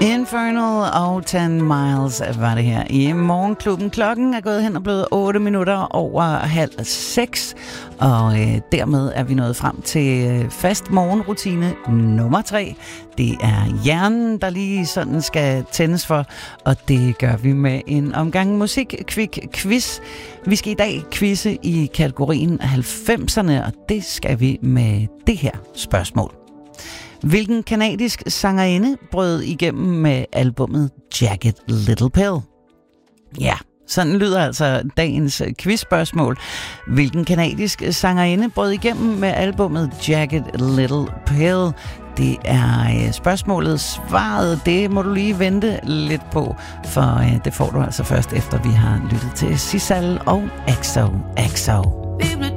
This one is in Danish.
Infernal og 10 Miles var det her i Morgenklubben. Klokken er gået hen og blevet 8 minutter over 5:30, og dermed er vi nået frem til fast morgenrutine nummer 3. Det er hjernen, der lige sådan skal tændes for, og det gør vi med en omgang musik-quiz. Vi skal i dag quizze i kategorien 90'erne, og det skal vi med det her spørgsmål. Hvilken kanadisk sangerinde brød igennem med albummet Jagged Little Pill? Ja, sådan lyder altså dagens quizspørgsmål. Hvilken kanadisk sangerinde brød igennem med albummet Jagged Little Pill? Det er spørgsmålet. Svaret, det må du lige vente lidt på, for det får du altså først efter vi har lyttet til Sissal og XOXO.